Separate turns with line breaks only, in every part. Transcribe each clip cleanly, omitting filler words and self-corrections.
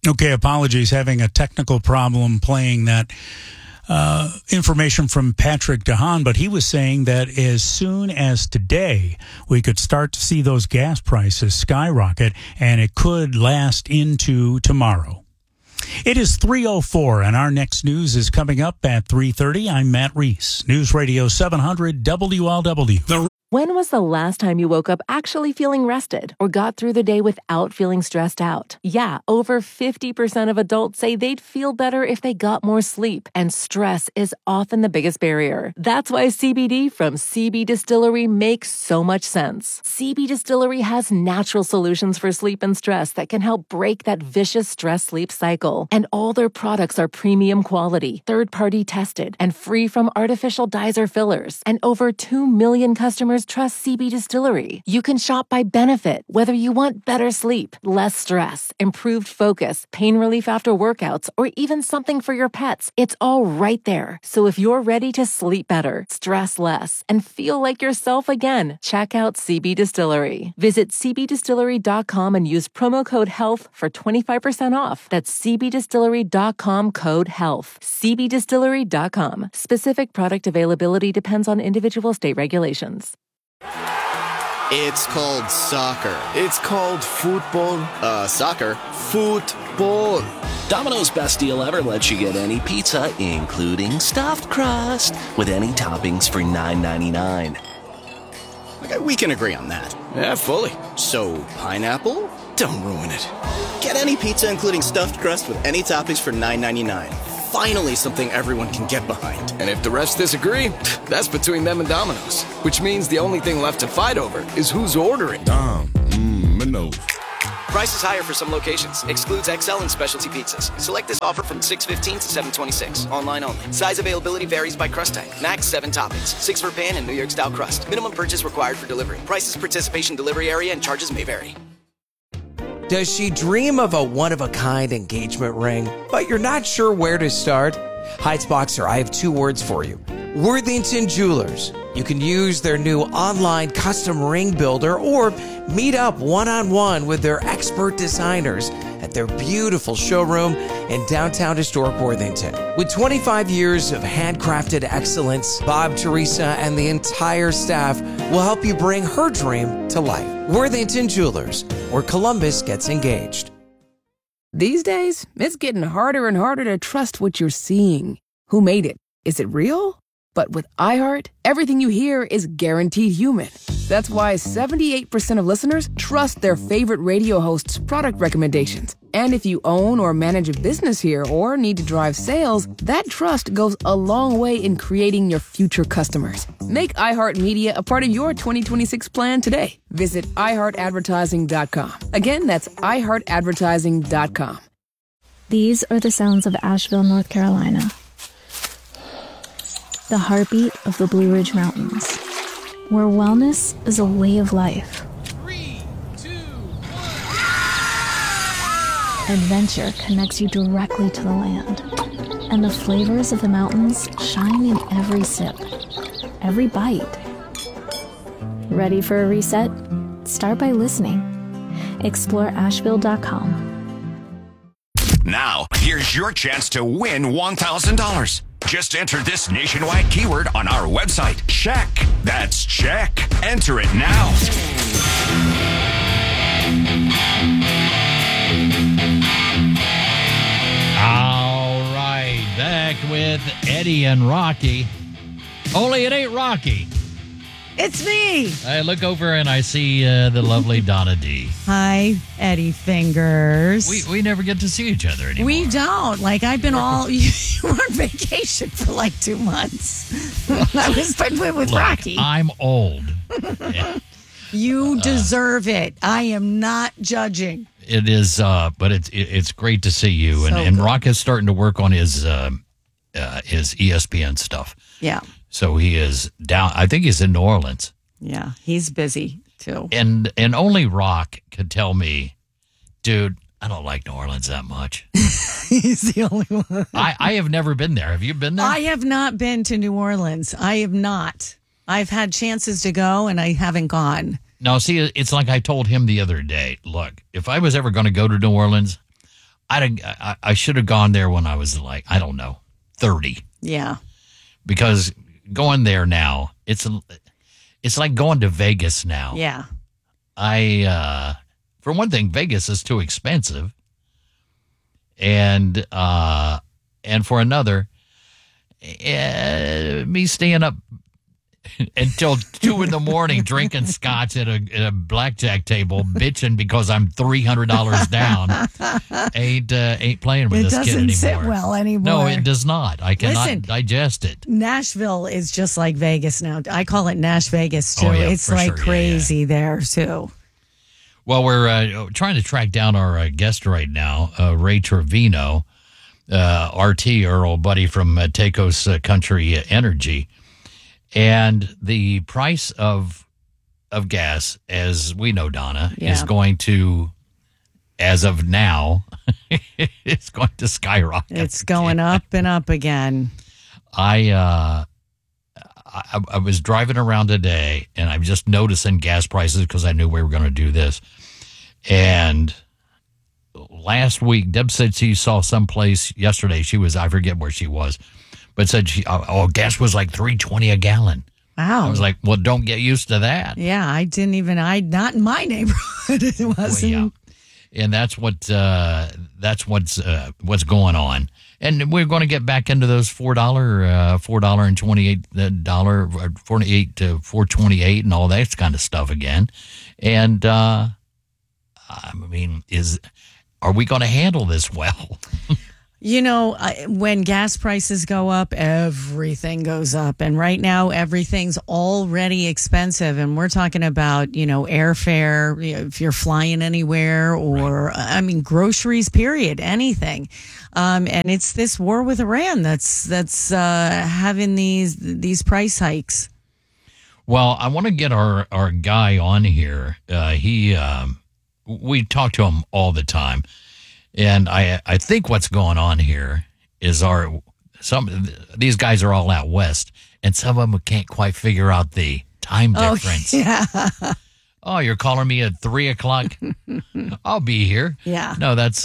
Okay, apologies. Having a technical problem playing that information from Patrick DeHaan, but he was saying that as soon as today, we could start to see those gas prices skyrocket, and it could last into tomorrow. It is 3:04, and our next news is coming up at 3:30. I'm Matt Reese, News Radio 700 WLW.
When was the last time you woke up actually feeling rested or got through the day without feeling stressed out? Yeah, over 50% of adults say they'd feel better if they got more sleep, and stress is often the biggest barrier. That's why CBD from CB Distillery makes so much sense. CB Distillery has natural solutions for sleep and stress that can help break that vicious stress-sleep cycle. And all their products are premium quality, third-party tested, and free from artificial dyes or fillers. And over 2 million customers trust CB Distillery. You can shop by benefit, whether you want better sleep, less stress, improved focus, pain relief after workouts, or even something for your pets. It's all right there. So if you're ready to sleep better, stress less, and feel like yourself again, check out CB Distillery. Visit cbdistillery.com and use promo code HEALTH for 25% off. That's cbdistillery.com code HEALTH. cbdistillery.com. Specific product availability depends on individual state regulations.
It's called soccer.
It's called football.
Soccer.
Football.
Domino's best deal ever lets you get any pizza, including stuffed crust, with any toppings for $9.99.
Okay, we can agree on that.
Yeah, fully.
So, pineapple?
Don't ruin it.
Get any pizza, including stuffed crust, with any toppings for $9.99. Finally, something everyone can get behind.
And if the refs disagree, that's between them and Domino's. Which means the only thing left to fight over is who's ordering.
Domino's.
Price is higher for some locations. Excludes XL and specialty pizzas. Select this offer from 6/15 to 7/26. Online only. Size availability varies by crust type. Max 7 toppings. 6 for pan and New York style crust. Minimum purchase required for delivery. Prices, participation, delivery area, and charges may vary.
Does she dream of a one-of-a-kind engagement ring, but you're not sure where to start? Heights Boxer, I have 2 words for you. Worthington Jewelers. You can use their new online custom ring builder or meet up one-on-one with their expert designers at their beautiful showroom in downtown historic Worthington. With 25 years of handcrafted excellence, Bob, Teresa, and the entire staff will help you bring her dream to life. Worthington Jewelers, where Columbus gets engaged.
These days, it's getting harder and harder to trust what you're seeing. Who made it? Is it real? But with iHeart, everything you hear is guaranteed human. That's why 78% of listeners trust their favorite radio host's product recommendations. And if you own or manage a business here or need to drive sales, that trust goes a long way in creating your future customers. Make iHeartMedia a part of your 2026 plan today. Visit iHeartAdvertising.com. Again, that's iHeartAdvertising.com.
These are the sounds of Asheville, North Carolina. The heartbeat of the Blue Ridge Mountains, where wellness is a way of life.
3, 2, 1.
Adventure connects you directly to the land, and the flavors of the mountains shine in every sip, every bite. Ready for a reset? Start by listening. Explore Asheville.com.
Now, here's your chance to win $1,000. Just enter this nationwide keyword on our website. Check. That's check. Enter it now.
All right. Back with Eddie and Rocky. Only it ain't Rocky.
It's me.
I look over and I see the lovely Donna D.
Hi, Eddie Fingers.
We never get to see each other anymore.
We don't. Like, I've been you were on vacation for like 2 months. I was with Rocky.
I'm old.
You deserve it. I am not judging.
It is, but it's great to see you. And Rock is starting to work on his ESPN stuff.
Yeah.
So he is down. I think he's in New Orleans.
Yeah, he's busy too.
And only Rock could tell me, dude, I don't like New Orleans that much.
He's the only one.
I have never been there. Have you been there?
I have not been to New Orleans. I have not. I've had chances to go and I haven't gone.
No, see, it's like I told him the other day. Look, if I was ever going to go to New Orleans, I should have gone there when I was like, I don't know, 30.
Yeah.
Because going there now, it's like going to Vegas now.
Yeah.
For one thing, Vegas is too expensive. And for another, me staying up until 2 a.m. drinking scotch at a blackjack table, bitching because I'm $300 down. Ain't playing with this kid anymore.
It doesn't sit well anymore.
No, it does not. I cannot digest it.
Nashville is just like Vegas now. I call it Nash Vegas too.
Oh, yeah,
it's
for
like
sure.
crazy there too.
Well, we're trying to track down our guest right now, Ray Trevino, RT, our old buddy from Tecos Country Energy. And the price of gas, as we know, Donna, is going to, as of now, it's going to skyrocket.
It's going up and up again.
I was driving around today, and I'm just noticing gas prices because I knew we were going to do this. And last week, Deb said she saw someplace yesterday. I forget where she was. But said gas was like $3.20 a gallon.
Wow.
I was like, well, don't get used to that.
Yeah, not in my neighborhood. It wasn't.
Well, yeah. And that's what's going on. And we're going to get back into those $4.28 $4.48 to $4.28 and all that kind of stuff again. And I mean, are we going to handle this well?
You know, when gas prices go up, everything goes up. And right now, everything's already expensive. And we're talking about, airfare, if you're flying anywhere or, groceries, period, anything. And it's this war with Iran that's having these price hikes.
Well, I want to get our guy on here. We talk to him all the time. And I think what's going on here is these guys are all out west, and some of them can't quite figure out the time difference.
Yeah.
Oh, you're calling me at 3:00? I'll be here.
Yeah.
No, that's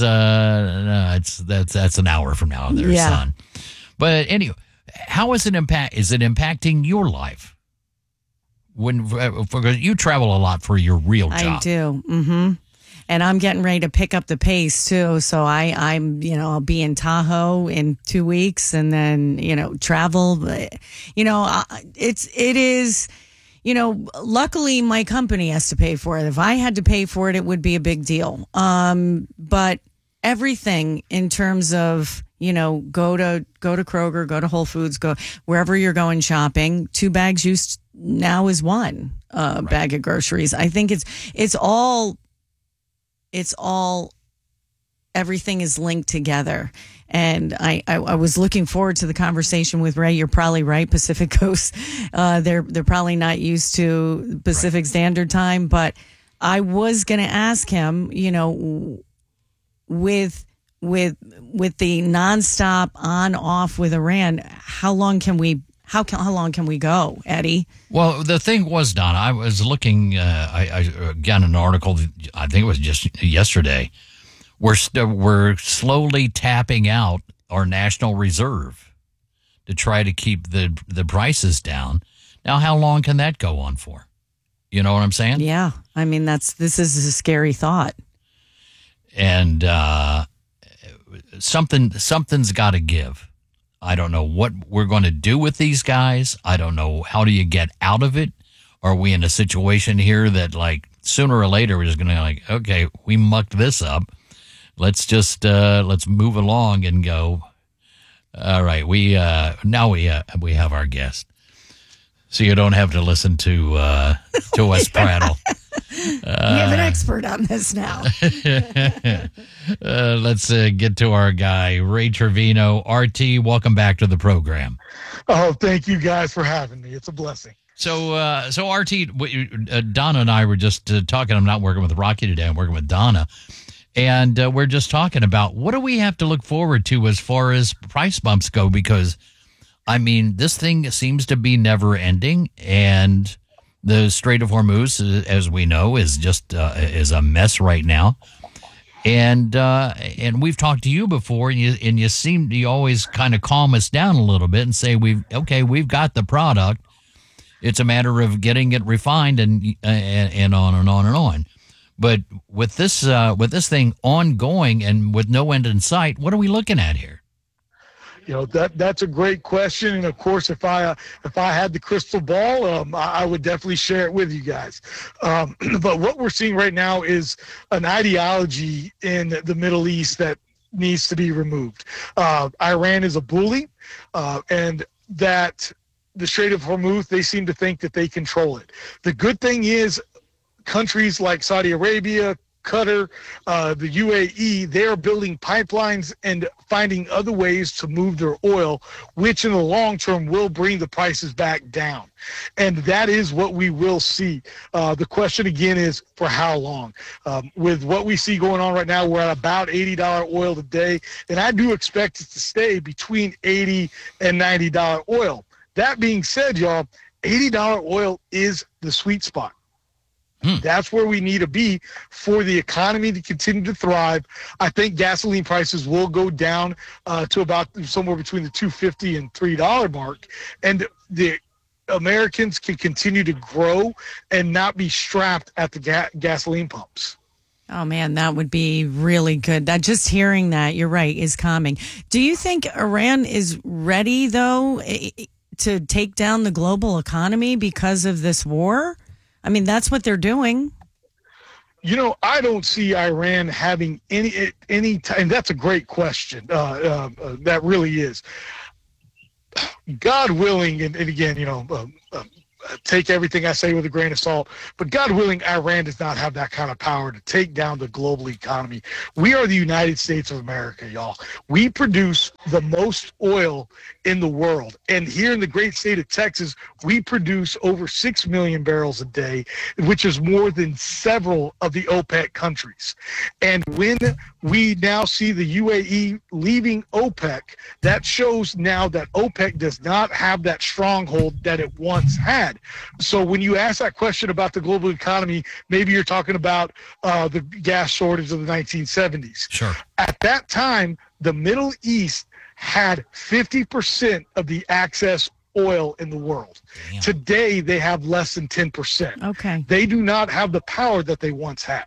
an hour from now, there, son. But anyway, how is it impacting your life? Because you travel a lot for your real job.
I do. Mm-hmm. And I'm getting ready to pick up the pace too. So I'm I'll be in Tahoe in 2 weeks, and then travel. It is. Luckily my company has to pay for it. If I had to pay for it, it would be a big deal. But everything in terms of go to Kroger, go to Whole Foods, go wherever you're going shopping. 2 bags used now is 1 bag of groceries. I think it's all everything is linked together. And I was looking forward to the conversation with Ray. You're probably right. Pacific Coast, they're probably not used to Pacific Standard Time, but I was going to ask him, with the nonstop on off with Iran, how long can we go, Eddie?
Well, the thing was, Donna, I was looking. I got an article. I think it was just yesterday. We're slowly tapping out our national reserve to try to keep the prices down. Now, how long can that go on for? You know what I'm saying?
Yeah, I mean this is a scary thought.
And something's got to give. I don't know what we're going to do with these guys. I don't know, how do you get out of it? Are we in a situation here that sooner or later we're just going to okay, we mucked this up. Let's just let's move along and go. All right, we have our guest, so you don't have to listen to us prattle.
We have an expert on this now.
Let's get to our guy, Ray Trevino. RT, welcome back to the program.
Oh, thank you guys for having me. It's a blessing.
So RT, Donna and I were just talking. I'm not working with Rocky today. I'm working with Donna. And we're just talking about what do we have to look forward to as far as price bumps go? Because, this thing seems to be never ending. And the Strait of Hormuz, as we know, is just is a mess right now. And we've talked to you before, and you always kind of calm us down a little bit and say we've got the product. It's a matter of getting it refined and on and on and on. But with this thing ongoing and with no end in sight, what are we looking at here?
That's a great question, and of course, if I had the crystal ball, I would definitely share it with you guys. But what we're seeing right now is an ideology in the Middle East that needs to be removed. Iran is a bully, and that the Strait of Hormuz, they seem to think that they control it. The good thing is, countries like Saudi Arabia, Qatar, the UAE, they're building pipelines and finding other ways to move their oil, which in the long term will bring the prices back down. And that is what we will see. The question again is, for how long? With what we see going on right now, we're at about $80 oil today, and I do expect it to stay between $80 and $90 oil. That being said, y'all, $80 oil is the sweet spot. That's where we need to be for the economy to continue to thrive. I think gasoline prices will go down to about somewhere between the $2.50 and $3 mark, and the Americans can continue to grow and not be strapped at the gasoline pumps.
Oh, man, that would be really good. That just hearing that, you're right, is calming. Do you think Iran is ready, though, to take down the global economy because of this war? I mean, that's what they're doing.
I don't see Iran having any time. That's a great question. That really is. God willing, and again, take everything I say with a grain of salt, but God willing, Iran does not have that kind of power to take down the global economy. We are the United States of America, y'all. We produce the most oil in the world. And here in the great state of Texas, we produce over 6 million barrels a day, which is more than several of the OPEC countries. And when we now see the UAE leaving OPEC, that shows now that OPEC does not have that stronghold that it once had. So when you ask that question about the global economy, maybe you're talking about the gas shortage of the 1970s.
Sure.
At that time, the Middle East had 50% of the excess oil in the world.
Damn.
Today, they have less than 10%.
Okay.
They do not have the power that they once had.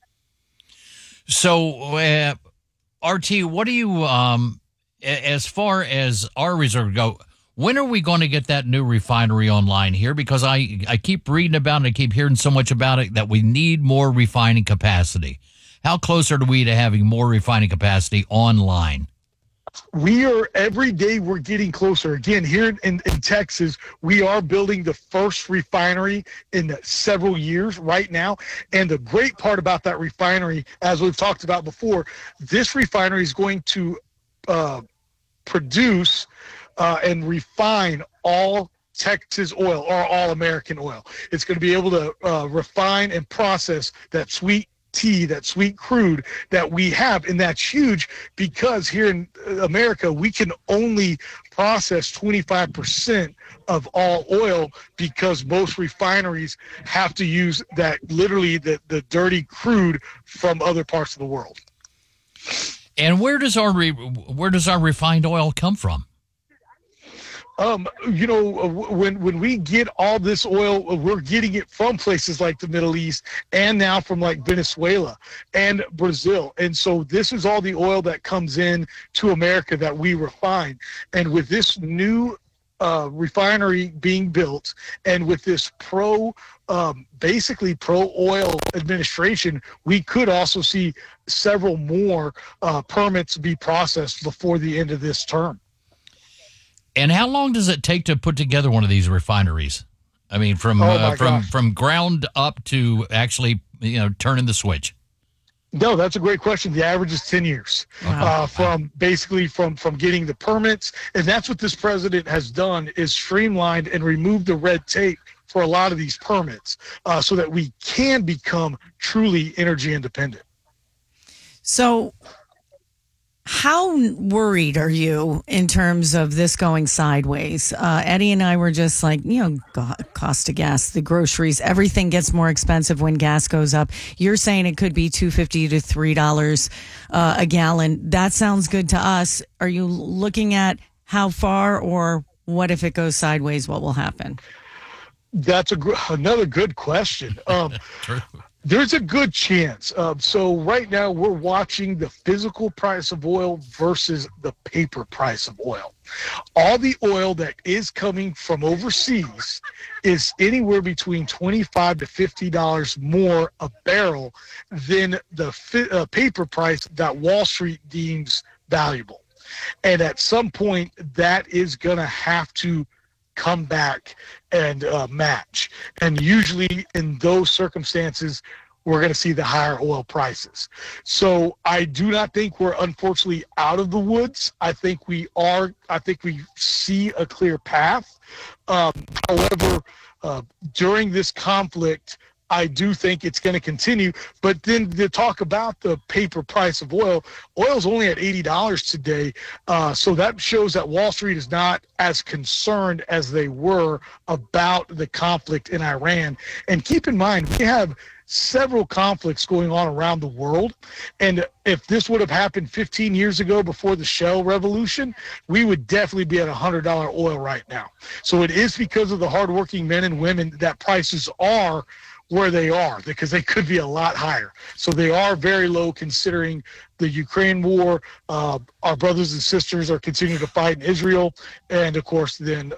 So, RT, what do you, as far as our reserve go, when are we going to get that new refinery online here? Because I keep reading about it, I keep hearing so much about it, that we need more refining capacity. How close are we to having more refining capacity online?
We are, every day we're getting closer. Again, here in Texas, we are building the first refinery in several years right now. And the great part about that refinery, as we've talked about before, this refinery is going to produce and refine all Texas oil, or all American oil. It's going to be able to refine and process that sweet tea, that sweet crude that we have, and that's huge because here in America we can only process 25% of all oil because most refineries have to use that, literally the dirty crude from other parts of the world.
And where does our refined oil come from?
When we get all this oil, we're getting it from places like the Middle East and now from like Venezuela and Brazil. And so this is all the oil that comes in to America that we refine. And with this new refinery being built, and with this basically pro-oil administration, we could also see several more permits be processed before the end of this term.
And how long does it take to put together one of these refineries? I mean, from ground up to actually, turning the switch.
No, that's a great question. The average is 10 years from getting the permits. And that's what this president has done, is streamlined and removed the red tape for a lot of these permits so that we can become truly energy independent.
So How worried are you in terms of this going sideways? Eddie and I were just like, cost of gas, the groceries, everything gets more expensive when gas goes up. You're saying it could be $2.50 to $3 a gallon. That sounds good to us. Are you looking at how far, or what if it goes sideways? What will happen?
That's another good question. There's a good chance. So right now we're watching the physical price of oil versus the paper price of oil. All the oil that is coming from overseas is anywhere between $25 to $50 more a barrel than the paper price that Wall Street deems valuable. And at some point, that is going to have to come back and match. And usually in those circumstances, we're going to see the higher oil prices. So I do not think we're unfortunately out of the woods. I think we are. I think we see a clear path. However, during this conflict, I do think it's going to continue. But then to talk about the paper price of oil's only at $80 today. So that shows that Wall Street is not as concerned as they were about the conflict in Iran. And keep in mind, we have several conflicts going on around the world. And if this would have happened 15 years ago before the Shell Revolution, we would definitely be at $100 oil right now. So it is because of the hardworking men and women that prices are where they are, because they could be a lot higher. So they are very low considering the Ukraine war. Our brothers and sisters are continuing to fight in Israel, and of course then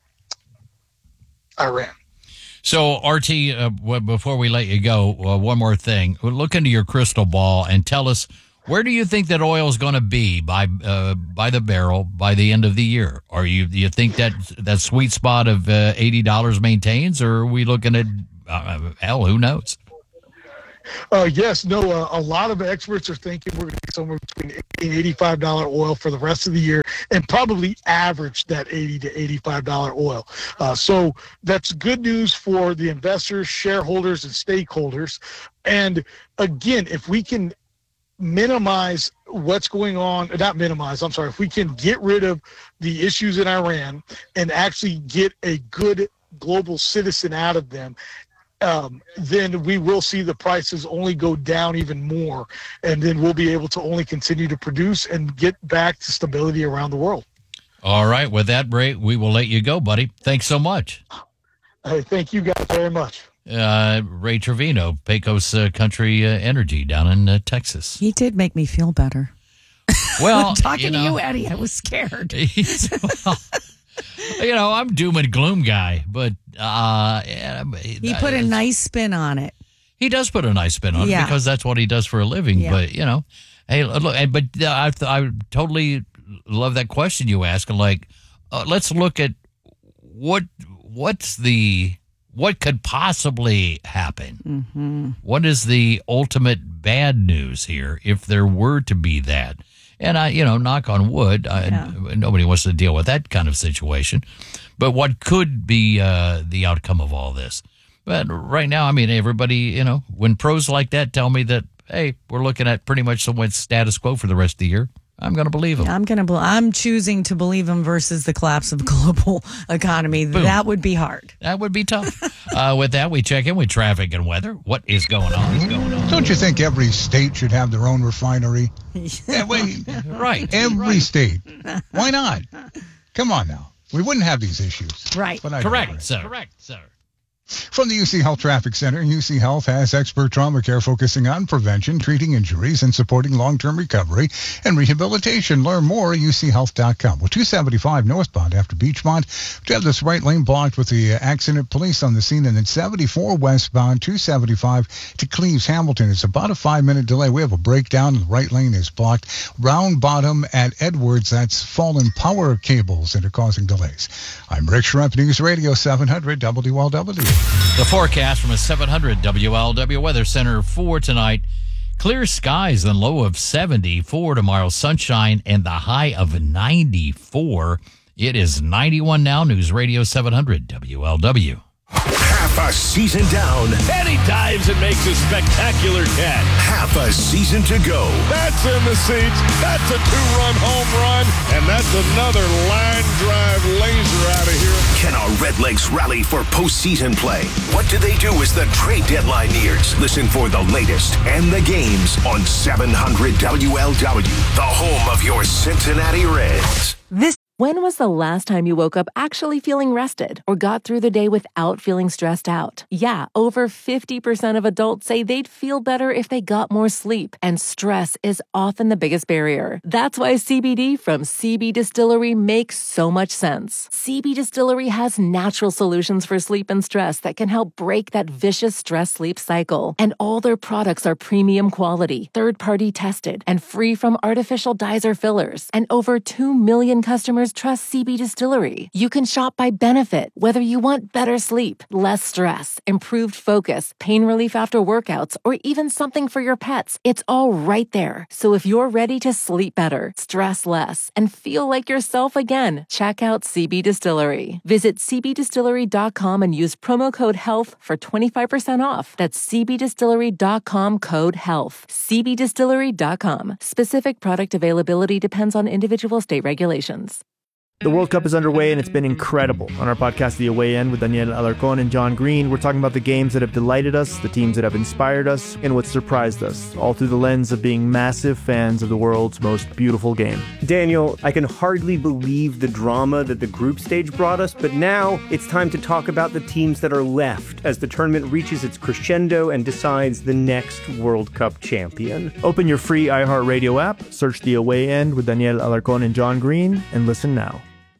Iran.
So, RT, before we let you go, one more thing. Look into your crystal ball and tell us, where do you think that oil is going to be by the barrel by the end of the year? Do you think that sweet spot of $80 maintains, or are we looking at hell? Who knows?
Yes, no. A lot of experts are thinking we're going to be somewhere between $80 and $85 oil for the rest of the year, and probably average that $80 to $85 oil. So that's good news for the investors, shareholders, and stakeholders. And again, if we can minimize what's going on, if we can get rid of the issues in Iran and actually get a good global citizen out of them, then we will see the prices only go down even more, and then we'll be able to only continue to produce and get back to stability around the world.
All right. With that, Ray, we will let you go, buddy. Thanks so much.
Hey, thank you guys very much.
Ray Trevino, Pecos Country Energy down in Texas.
He did make me feel better.
Well,
talking to you, Eddie, I was scared.
I'm doom and gloom guy, but
he put a nice spin on it.
He does put a nice spin on it because that's what he does for a living. Yeah. But hey, look, I totally love that question you ask. Like, let's look at what could possibly happen. Mm-hmm. What is the ultimate bad news here if there were to be that? And knock on wood, nobody wants to deal with that kind of situation. But what could be the outcome of all this? But right now, everybody, when pros like that tell me that, hey, we're looking at pretty much the status quo for the rest of the year, I'm going to believe them.
I'm choosing to believe them versus the collapse of the global economy. Boom. That would be hard.
That would be tough. With that, we check in with traffic and weather. What is going on?
Don't you think every state should have their own refinery?
Right.
Every state. Why not? Come on now. We wouldn't have these issues.
Right.
Correct, sir.
From the UC Health Traffic Center, UC Health has expert trauma care focusing on prevention, treating injuries, and supporting long-term recovery and rehabilitation. Learn more at uchealth.com. Well, 275 northbound after Beachmont. We have this right lane blocked with the accident. Police on the scene, and then 74 westbound, 275 to Cleves Hamilton. It's about a 5-minute delay. We have a breakdown. The right lane is blocked. Round bottom at Edwards. That's fallen power cables that are causing delays. I'm Rick Schrempf, News Radio 700 WLW.
The forecast from a 700 WLW Weather Center for tonight. Clear skies and low of 74 tomorrow. Sunshine and the high of 94. It is 91 now. News Radio 700 WLW.
half a season down.
And he dives and makes a spectacular catch.
Half a season to go.
That's in the seats. That's a 2-run home run. And that's another line drive laser out of here.
Can our Redlegs rally for postseason play? What do they do as the trade deadline nears? Listen for the latest and the games on 700 WLW, the home of your Cincinnati Reds.
When was the last time you woke up actually feeling rested or got through the day without feeling stressed out? Yeah, over 50% of adults say they'd feel better if they got more sleep, and stress is often the biggest barrier. That's why CBD from CB Distillery makes so much sense. CB Distillery has natural solutions for sleep and stress that can help break that vicious stress-sleep cycle. And all their products are premium quality, third-party tested, and free from artificial dyes or fillers. And over 2 million customers trust CB Distillery. You can shop by benefit, whether you want better sleep, less stress, improved focus, pain relief after workouts, or even something for your pets. It's all right there. So if you're ready to sleep better, stress less, and feel like yourself again, check out CB Distillery. Visit cbdistillery.com and use promo code HEALTH for 25% off. That's cbdistillery.com code HEALTH. cbdistillery.com. Specific product availability depends on individual state regulations.
The World Cup is underway and it's been incredible. On our podcast, The Away End, with Daniel Alarcón and John Green, we're talking about the games that have delighted us, the teams that have inspired us, and what surprised us, all through the lens of being massive fans of the world's most beautiful game.
Daniel, I can hardly believe the drama that the group stage brought us, but now it's time to talk about the teams that are left as the tournament reaches its crescendo and decides the next World Cup champion.
Open your free iHeartRadio app, search The Away End with Daniel Alarcón and John Green, and listen now.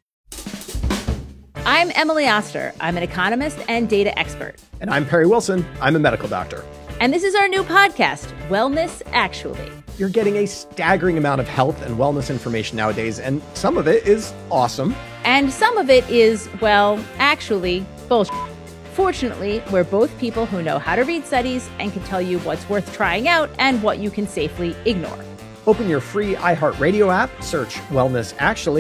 I'm Emily Oster. I'm an economist and data expert.
And I'm Perry Wilson. I'm a medical doctor.
And this is our new podcast, Wellness Actually.
You're getting a staggering amount of health and wellness information nowadays, and some of it is awesome.
And some of it is, well, actually, bullshit. Fortunately, we're both people who know how to read studies and can tell you what's worth trying out and what you can safely ignore.
Open your free iHeartRadio app, search Wellness Actually,